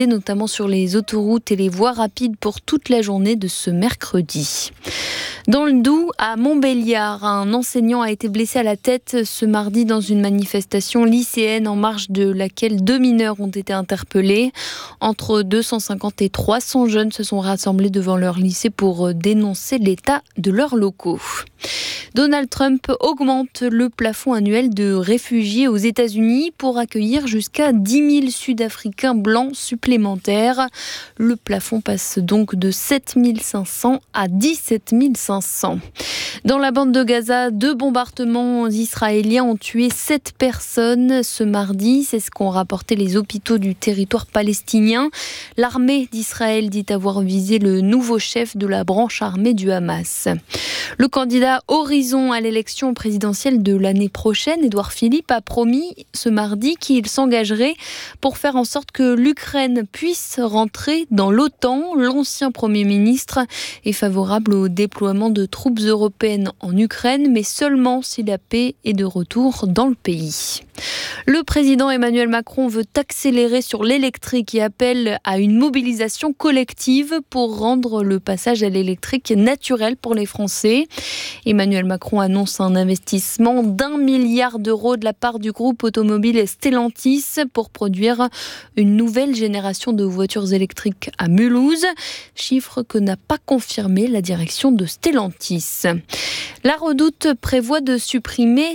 notamment sur les autoroutes et les voies rapides pour toute la journée de ce mercredi. Dans le Doubs, à Montbéliard, un enseignant a été blessé à la tête ce mardi dans une manifestation lycéenne en marge de laquelle 2 mineurs ont été interpellés. Entre 250 et 300 jeunes se sont rassemblés devant leur lycée pour dénoncer l'état de leurs locaux. Donald Trump augmente le plafond annuel de réfugiés aux États-Unis pour accueillir jusqu'à 10 000 Sud-Africains blancs supplémentaires. Le plafond passe donc de 7 500 à 17 500. Dans la bande de Gaza, 2 bombardements israéliens ont tué 7 personnes ce mardi. C'est ce qu'ont rapporté les hôpitaux du territoire palestinien. L'armée d'Israël dit avoir visé le nouveau chef de la branche armée du Hamas. Le candidat Horizon à l'élection présidentielle de l'année prochaine, Édouard Philippe, a promis ce mardi qu'il s'engagerait pour faire en sorte que l'Ukraine puisse rentrer dans l'OTAN. L'ancien Premier ministre est favorable au déploiement de troupes européennes en Ukraine, mais seulement si la paix est de retour dans le pays. Le président Emmanuel Macron veut accélérer sur l'électrique et appelle à une mobilisation collective pour rendre le passage à l'électrique naturel pour les Français. Emmanuel Macron annonce un investissement d'1 milliard d'euros de la part du groupe automobile Stellantis pour produire une nouvelle génération de voitures électriques à Mulhouse, chiffre que n'a pas confirmé la direction de Stellantis. La Redoute prévoit de supprimer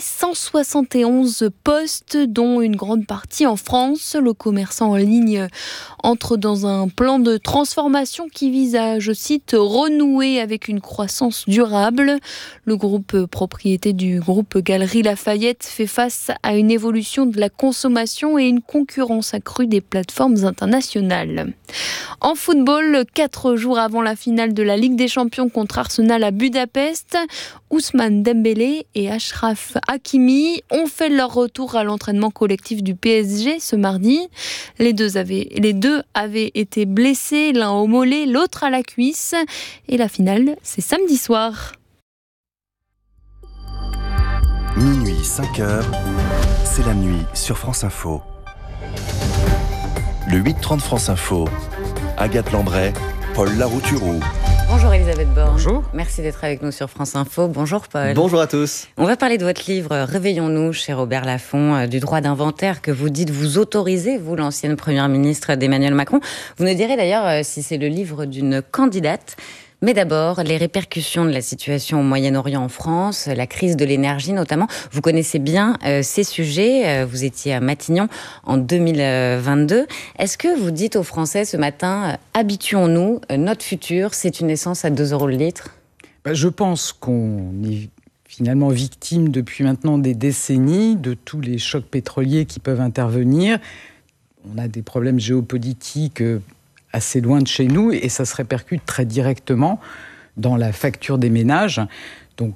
171 postes, dont une grande partie en France. Le commerçant en ligne entre dans un plan de transformation qui vise à, je cite, renouer avec une croissance durable. Le groupe propriété du groupe Galeries Lafayette fait face à une évolution de la consommation et une concurrence accrue des plateformes internationales. En football, 4 jours avant la finale de la Ligue des Champions contre Arsenal à Budapest, Ousmane Dembélé et Achraf Hakimi ont fait leur retour à l'entraînement collectif du PSG ce mardi. Les deux avaient été blessés, l'un au mollet, l'autre à la cuisse. Et la finale, c'est samedi soir. Minuit, 5h, c'est la nuit sur France Info. Le 8h30 France Info, Agathe Lambray, Paul Larouturou. Bonjour Elisabeth Borne. Bonjour. Merci d'être avec nous sur France Info. Bonjour Paul. Bonjour à tous. On va parler de votre livre « Réveillons-nous » chez Robert Laffont, du droit d'inventaire que vous dites vous autoriser, vous l'ancienne première ministre d'Emmanuel Macron. Vous nous direz d'ailleurs si c'est le livre d'une candidate. Mais d'abord, les répercussions de la situation au Moyen-Orient en France, la crise de l'énergie notamment. Vous connaissez bien ces sujets. Vous étiez à Matignon en 2022. Est-ce que vous dites aux Français ce matin, habituons-nous, notre futur, c'est une essence à 2 € le litre ? Je pense qu'on est finalement victime depuis maintenant des décennies de tous les chocs pétroliers qui peuvent intervenir. On a des problèmes géopolitiques assez loin de chez nous et ça se répercute très directement dans la facture des ménages. Donc,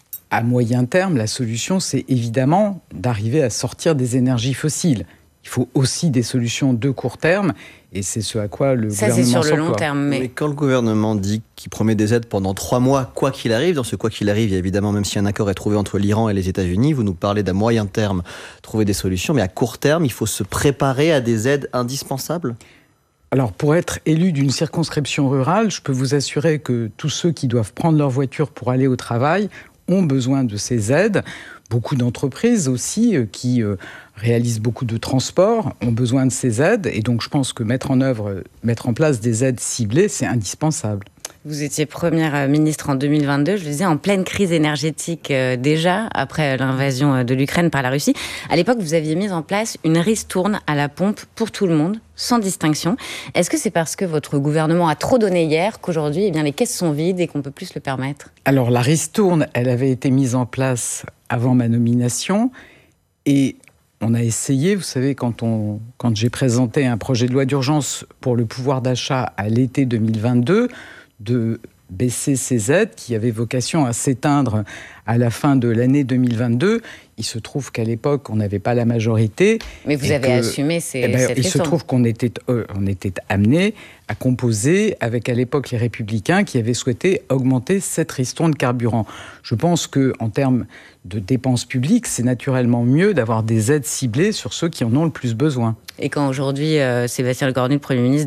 à moyen terme, la solution, c'est évidemment d'arriver à sortir des énergies fossiles. Il faut aussi des solutions de court terme et c'est ce à quoi le gouvernement s'emploie. Ça, c'est sur le long terme. Mais quand le gouvernement dit qu'il promet des aides pendant 3 mois, quoi qu'il arrive, dans ce quoi qu'il arrive, il y a évidemment, même si un accord est trouvé entre l'Iran et les États-Unis, vous nous parlez d'à moyen terme trouver des solutions, mais à court terme, il faut se préparer à des aides indispensables ? Alors, pour être élu d'une circonscription rurale, je peux vous assurer que tous ceux qui doivent prendre leur voiture pour aller au travail ont besoin de ces aides. Beaucoup d'entreprises aussi qui réalisent beaucoup de transports ont besoin de ces aides. Et donc, je pense que mettre en place des aides ciblées, c'est indispensable. Vous étiez première ministre en 2022, je le disais, en pleine crise énergétique déjà, après l'invasion de l'Ukraine par la Russie. À l'époque, vous aviez mis en place une ristourne à la pompe pour tout le monde, sans distinction. Est-ce que c'est parce que votre gouvernement a trop donné hier qu'aujourd'hui, les caisses sont vides et qu'on ne peut plus se le permettre ? Alors, la ristourne, elle avait été mise en place avant ma nomination et on a essayé, vous savez, quand j'ai présenté un projet de loi d'urgence pour le pouvoir d'achat à l'été 2022, de baisser ces aides qui avaient vocation à s'éteindre à la fin de l'année 2022. Il se trouve qu'à l'époque, on n'avait pas la majorité. Mais vous avez assumé cette il se trouve qu'on était amené à composer avec, à l'époque, les Républicains qui avaient souhaité augmenter cette ristourne carburant. Je pense qu'en termes de dépenses publiques, c'est naturellement mieux d'avoir des aides ciblées sur ceux qui en ont le plus besoin. Et quand aujourd'hui, Sébastien Lecornu, le Premier ministre,